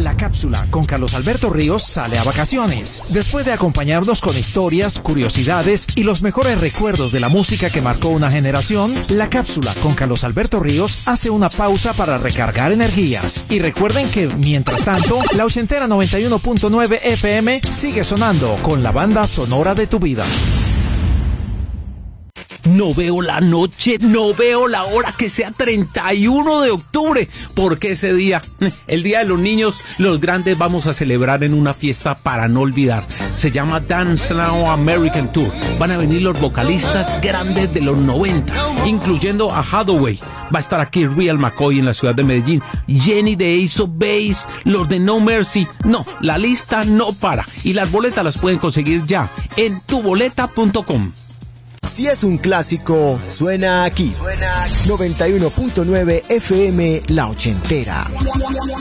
La Cápsula con Carlos Alberto Ríos sale a vacaciones. Después de acompañarnos con historias, curiosidades y los mejores recuerdos de la música que marcó una generación, La Cápsula con Carlos Alberto Ríos hace una pausa para recargar energías. Y recuerden que, mientras tanto, la ochentera 91.9 FM sigue sonando con la banda sonora de tu vida. No veo la noche, no veo la hora que sea 31 de octubre, porque ese día, el Día de los Niños, los grandes vamos a celebrar en una fiesta para no olvidar. Se llama Dance Now American Tour. Van a venir los vocalistas grandes de los 90, incluyendo a Hathaway. Va a estar aquí Real McCoy en la ciudad de Medellín, Jenny de Ace of Base, los de No Mercy. No, la lista no para. Y las boletas las pueden conseguir ya en tuboleta.com. Si es un clásico, suena aquí. 91.9 FM La Ochentera.